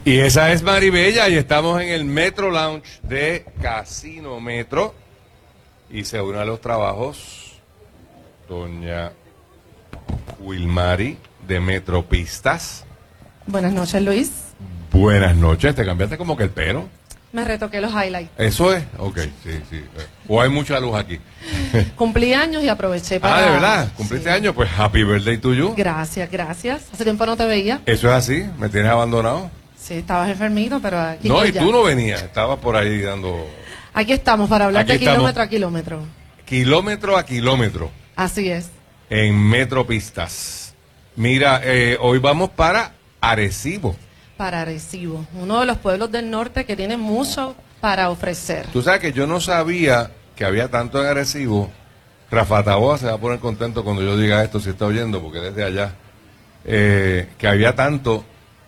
Y esa es Maribella y estamos en el Metro Lounge de Casino Metro y se une a los trabajos doña Wilmary de Metropistas. Buenas noches, Luis. Buenas noches, te cambiaste como que el pelo. Me retoqué los highlights. ¿Eso es? Ok, sí. O hay mucha luz aquí. Cumplí años y aproveché para... Ah, ¿de verdad? ¿Cumpliste años? Pues happy birthday to you. Gracias. Hace tiempo no te veía. ¿Eso es así? ¿Me tienes abandonado? Sí, estabas enfermito, pero aquí No, estoy y ya. tú no venías, estabas por ahí dando... Aquí estamos para hablar Aquí de estamos. kilómetro a kilómetro. Kilómetro a kilómetro. Así es. En Metropistas. Mira, hoy vamos para Arecibo. Para Arecibo, uno de los pueblos del norte que tiene mucho para ofrecer. Tú sabes que yo no sabía que había tanto en Arecibo. Rafa Taboa se va a poner contento cuando yo diga esto, si está oyendo, porque desde allá, que había tanto,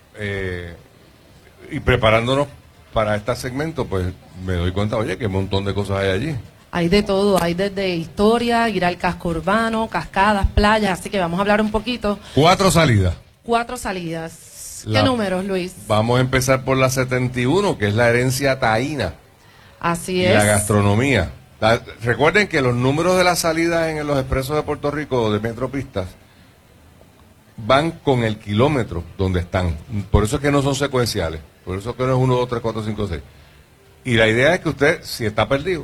y preparándonos para este segmento, pues me doy cuenta, oye, que un montón de cosas hay allí. Hay de todo, hay desde historia, ir al casco urbano, cascadas, playas, así que vamos a hablar un poquito. 4 salidas. 4 salidas. ¿Qué números, Luis? Vamos a empezar por la 71, que es la herencia taína. Así Y es. la gastronomía. Recuerden que los números de las salidas en los expresos de Puerto Rico de Metropistas van con el kilómetro donde están. Por eso es que no son secuenciales. Por eso es que no es 1, 2, 3, 4, 5, 6. Y la idea es que usted, si está perdido,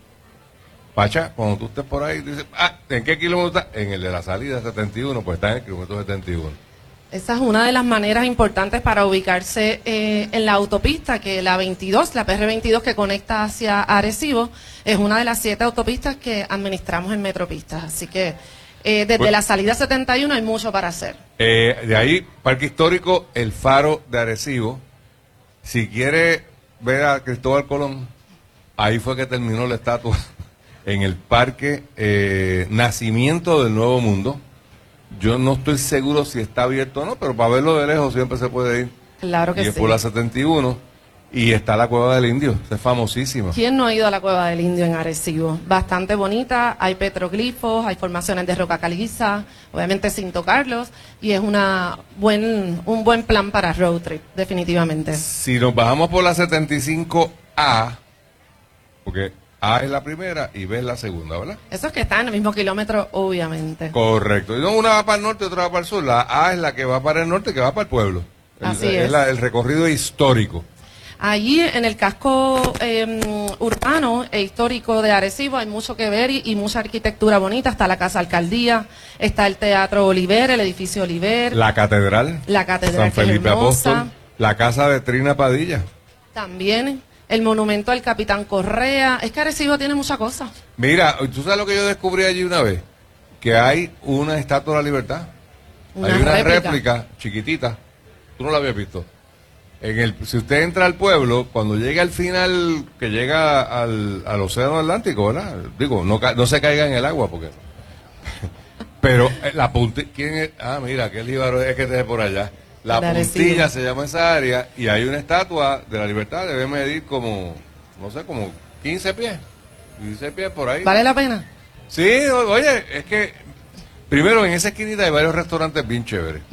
Pacha, cuando tú estés por ahí, dice, ¿en qué kilómetro está? En el de la salida 71, pues está en el kilómetro 71. Esa es una de las maneras importantes para ubicarse en la autopista, que la 22, la PR22 que conecta hacia Arecibo, es una de las 7 autopistas que administramos en Metropistas. Así que desde la salida 71 hay mucho para hacer. De ahí, Parque Histórico, el Faro de Arecibo. Si quiere ver a Cristóbal Colón, ahí fue que terminó la estatua en el Parque Nacimiento del Nuevo Mundo. Yo no estoy seguro si está abierto o no, pero para verlo de lejos siempre se puede ir. Claro que y sí. es por la 71 y está la Cueva del Indio, es famosísima. ¿Quién no ha ido a la Cueva del Indio en Arecibo? Bastante bonita, hay petroglifos, hay formaciones de roca caliza, obviamente sin tocarlos, y es un buen plan para road trip, definitivamente. Si nos bajamos por la 75A, porque A es la primera y B es la segunda, ¿verdad? Eso es que está en el mismo kilómetro, obviamente. Correcto. Y no, una va para el norte y otra va para el sur. La A es la que va para el norte, que va para el pueblo. Así es. El recorrido histórico. Allí en el casco urbano e histórico de Arecibo hay mucho que ver y mucha arquitectura bonita. Está la Casa Alcaldía, está el Teatro Oliver, el edificio Oliver. La catedral. La catedral, San que es Felipe hermosa. Apóstol. La casa de Trina Padilla. También el monumento al Capitán Correa. Es que Arecibo tiene muchas cosas. Mira, ¿tú sabes lo que yo descubrí allí una vez? Que hay una estatua de la libertad. Hay una réplica chiquitita. Tú no la habías visto. Si usted entra al pueblo, cuando llega al final, que llega al océano Atlántico, ¿verdad? Digo, no se caiga en el agua, porque... Pero la puntilla... ¿Quién es? Mira, qué líbaro es que esté por allá. La puntilla se llama esa área, y hay una estatua de la libertad, debe medir como, no sé, como 15 pies. 15 pies por ahí. ¿Vale la pena? Sí, oye, es que... Primero, en esa esquinita hay varios restaurantes bien chéveres.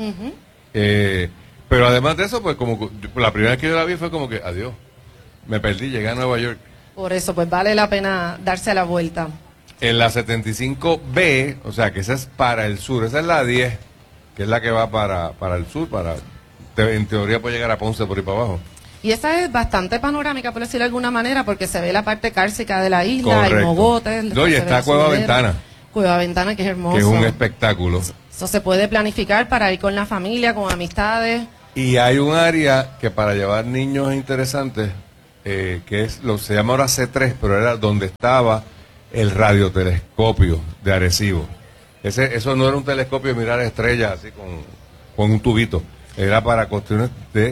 Pero además de eso, pues como la primera vez que yo la vi fue como que, adiós, me perdí, llegué a Nueva York. Por eso, pues vale la pena darse la vuelta. En la 75B, o sea, que esa es para el sur, esa es la 10, que es la que va para el sur, en teoría puede llegar a Ponce por ahí para abajo. Y esa es bastante panorámica, por decirlo de alguna manera, porque se ve la parte cárcica de la isla, Correcto. hay mogotes. No, y está Cueva Ventana. Cueva Ventana, que es hermoso. Que es un espectáculo. Eso se puede planificar para ir con la familia, con amistades. Y hay un área que para llevar niños interesantes, que se llama ahora C3, pero era donde estaba el radiotelescopio de Arecibo. Eso no era un telescopio de mirar estrellas así con un tubito, era para cuestiones de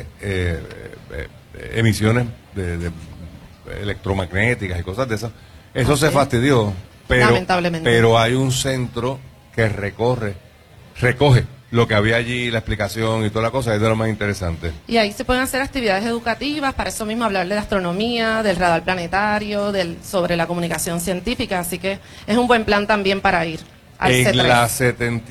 emisiones de electromagnéticas y cosas de esas. Eso se fastidió, lamentablemente. Pero hay un centro que recoge lo que había allí, la explicación y toda la cosa, es de lo más interesante. Y ahí se pueden hacer actividades educativas, para eso mismo hablar de astronomía, del radar planetario, sobre la comunicación científica, así que es un buen plan también para ir al C3. En la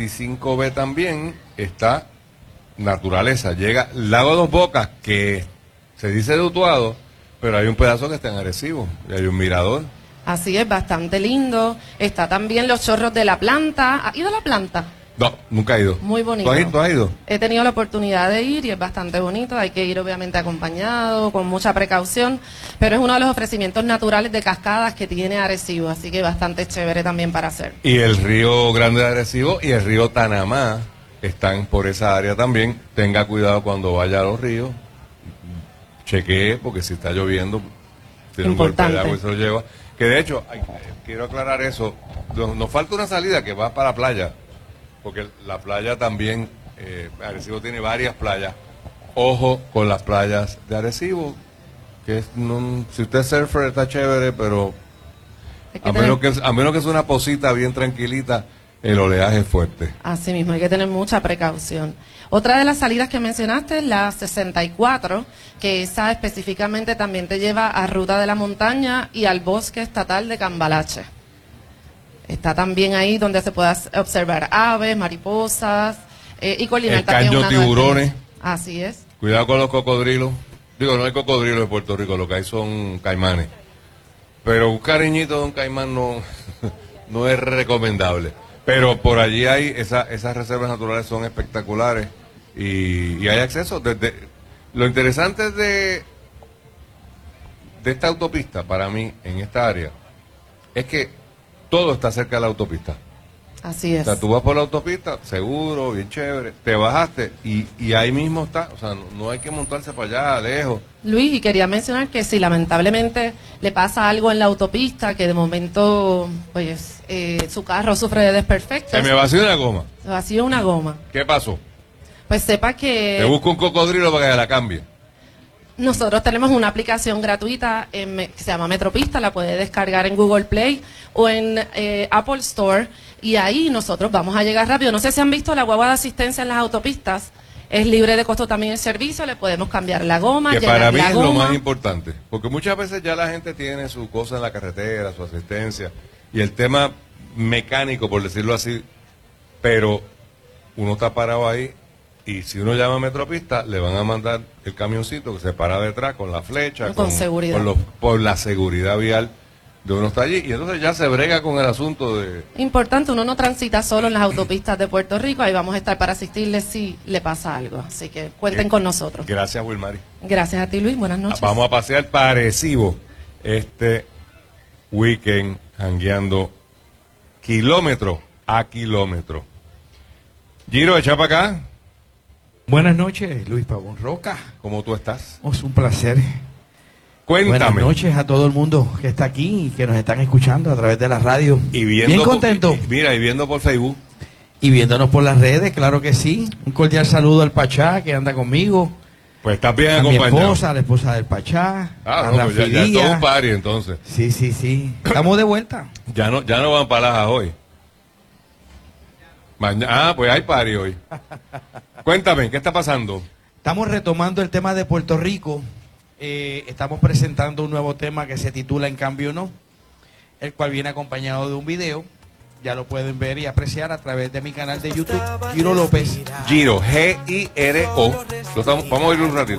75B también está naturaleza, llega Lago Dos Bocas, que se dice de Utuado, pero hay un pedazo que está en Arecibo y hay un mirador. Así es, bastante lindo. Está también los chorros de la planta. ¿Ha ido a la planta? No, nunca he ido. Muy bonito. ¿Tú has ido? He tenido la oportunidad de ir y es bastante bonito. Hay que ir obviamente acompañado, con mucha precaución, pero es uno de los ofrecimientos naturales de cascadas que tiene Arecibo, así que bastante chévere también para hacer. Y el río Grande de Arecibo y el río Tanamá están por esa área también. Tenga cuidado cuando vaya a los ríos. Chequee, porque si está lloviendo, tiene un golpe de agua y se lo lleva. Que de hecho, quiero aclarar eso, nos falta una salida que va para la playa, porque la playa también, Arecibo tiene varias playas. Ojo con las playas de Arecibo, que si usted es surfer está chévere, pero a menos que es una posita bien tranquilita, el oleaje es fuerte. Así mismo, hay que tener mucha precaución. Otra de las salidas que mencionaste es la 64, que esa específicamente también te lleva a Ruta de la Montaña y al Bosque Estatal de Cambalache. Está también ahí donde se puede observar aves, mariposas y coordinar también caño tiburones. Así es. Cuidado con los cocodrilos. Digo, no hay cocodrilos de Puerto Rico, lo que hay son caimanes. Pero un cariñito de un caimán no es recomendable. Pero por allí hay esas reservas naturales son espectaculares y hay acceso. Lo interesante de esta autopista, para mí, en esta área, es que todo está cerca de la autopista. Así es. O sea, tú vas por la autopista, seguro, bien chévere, te bajaste y ahí mismo está. O sea, no hay que montarse para allá, lejos. Luis, y quería mencionar que si lamentablemente le pasa algo en la autopista, que de momento pues su carro sufre de desperfectos. Se me vació una goma. Se vació una goma. ¿Qué pasó? Pues sepa que Te busco un cocodrilo para que la cambie. nosotros tenemos una aplicación gratuita que se llama Metropista, la puede descargar en Google Play o en Apple Store y ahí nosotros vamos a llegar rápido. No sé si han visto la guagua de asistencia en las autopistas. Es libre de costo también el servicio, le podemos cambiar la goma, que llenar para mí la es goma. lo más importante, porque muchas veces ya la gente tiene su cosa en la carretera, su asistencia, y el tema mecánico, por decirlo así, pero uno está parado ahí, y si uno llama a Metropista, le van a mandar el camioncito que se para detrás con la flecha, Con seguridad. por la seguridad vial de uno está allí, y entonces ya se brega con el asunto de... Importante, uno no transita solo en las autopistas de Puerto Rico, ahí vamos a estar para asistirle si le pasa algo. Así que cuenten con nosotros. Gracias, Wilmary. Gracias a ti, Luis. Buenas noches. Vamos a pasear para Arecibo este weekend, jangueando kilómetro a kilómetro. Giro, echa para acá. Buenas noches, Luis Pavón Roca. ¿Cómo tú estás? Es un placer. Cuéntame. Buenas noches a todo el mundo que está aquí y que nos están escuchando a través de la radio. Y viendo bien contento. Mira, y viendo por Facebook. Y viéndonos por las redes, claro que sí. Un cordial saludo al Pachá que anda conmigo. Pues estás bien A mi acompañado. esposa, a la esposa del Pachá. Ah, a no, pues ya es Rafidía. todo un party entonces. Sí, sí, sí. Estamos de vuelta. Ya no van para Lajas hoy. Pues hay party hoy. Cuéntame, ¿qué está pasando? Estamos retomando el tema de Puerto Rico. Estamos presentando un nuevo tema que se titula En Cambio No, el cual viene acompañado de un video. Ya lo pueden ver y apreciar a través de mi canal de YouTube, Giro López. Giro, Giro. Vamos a oírlo un ratito.